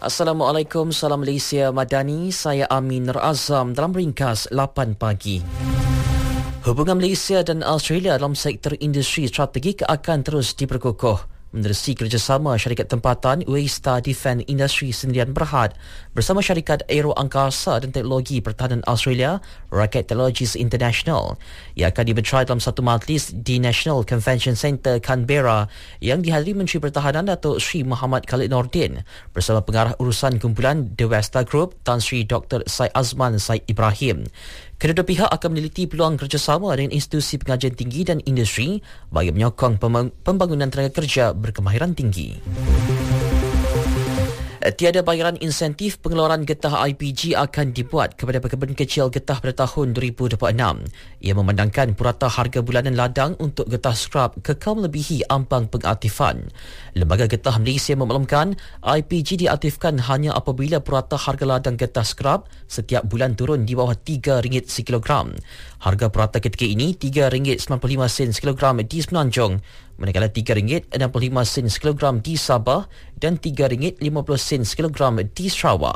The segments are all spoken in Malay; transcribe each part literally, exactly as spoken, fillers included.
Assalamualaikum, salam Malaysia Madani. Saya Amin Nur Azam dalam ringkas lapan pagi. Hubungan Malaysia dan Australia dalam sektor industri strategik akan terus diperkukuh. Menerusi kerjasama syarikat tempatan Waystar Defence Industry Sdn Bhd bersama syarikat Aero Angkasa dan Teknologi Pertahanan Australia, Rocket Technologies International, yang akan dibencerai dalam satu majlis di National Convention Centre Canberra yang dihadiri Menteri Pertahanan Datuk Sri Muhammad Khalid Nordin bersama pengarah urusan kumpulan The Waystar Group Tan Sri Doktor Syed Azman Syed Ibrahim. Kedua-dua pihak akan meneliti peluang kerjasama dengan institusi pengajian tinggi dan industri bagi menyokong pembangunan tenaga kerja berkemahiran tinggi. Tiada bayaran insentif pengeluaran getah I P G akan dibuat kepada pekebun kecil getah pada tahun dua ribu dua puluh enam. Ia memandangkan purata harga bulanan ladang untuk getah skrap kekal melebihi ambang pengaktifan. Lembaga Getah Malaysia memaklumkan I P G diaktifkan hanya apabila purata harga ladang getah skrap setiap bulan turun di bawah tiga ringgit sekilogram. Harga purata ketika ini tiga ringgit sembilan puluh lima sen sekilogram di Semenanjung, manakala tiga ringgit enam puluh lima sen sekilogram di Sabah dan tiga ringgit lima puluh sen sekilogram di Sarawak.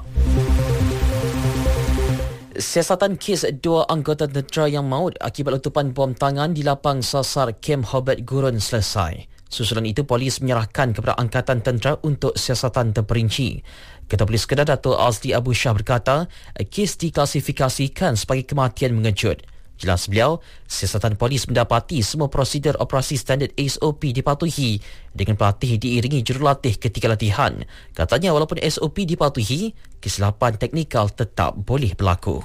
Siasatan kes dua anggota tentera yang maut akibat letupan bom tangan di lapang sasar Kem Hobart Gurun selesai. Susulan itu, polis menyerahkan kepada Angkatan Tentera untuk siasatan terperinci. Ketua Polis Kedah Dato' Azli Abu Shah berkata, kes diklasifikasikan sebagai kematian mengejut. Jelas beliau, siasatan polis mendapati semua prosedur operasi standard S O P dipatuhi dengan pelatih diiringi jurulatih ketika latihan. Katanya walaupun S O P dipatuhi, kesilapan teknikal tetap boleh berlaku.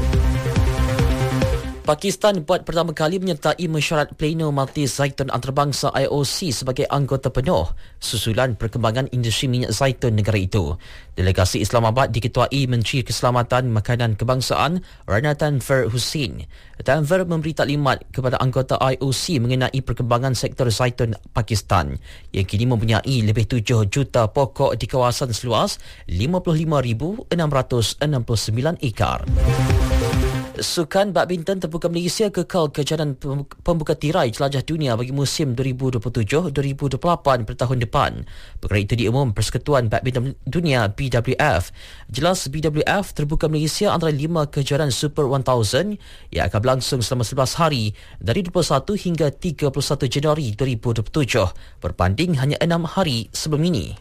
Pakistan buat pertama kali menyertai mesyuarat pleno Majlis Zaitun Antarabangsa I O C sebagai anggota penuh susulan perkembangan industri minyak zaitun negara itu. Delegasi Islamabad diketuai Menteri Keselamatan Makanan Kebangsaan Rana Tanvir Hussein. Tanvir memberi taklimat kepada anggota I O C mengenai perkembangan sektor zaitun Pakistan yang kini mempunyai lebih tujuh juta pokok di kawasan seluas lima puluh lima ribu enam ratus enam puluh sembilan ekar. Sukan badminton terbuka Malaysia kekal kejaran pembuka tirai jelajah dunia bagi musim dua ribu dua puluh tujuh dua ribu dua puluh lapan pada tahun depan. Perkara itu diumum Persekutuan Badminton Dunia B W F. Jelas B W F terbuka Malaysia antara lima kejuaraan Super seribu yang akan berlangsung selama sebelas hari dari dua puluh satu hingga tiga puluh satu Januari dua ribu dua puluh tujuh berbanding hanya enam hari sebelum ini.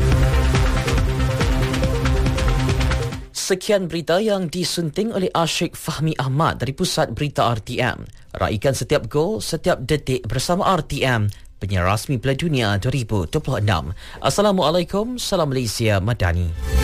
Sekian berita yang disunting oleh Asyik Fahmi Ahmad dari Pusat Berita R T M. Raikan setiap gol, setiap detik bersama R T M, penyiar rasmi Piala Dunia dua ribu dua puluh enam. Assalamualaikum, salam Malaysia Madani.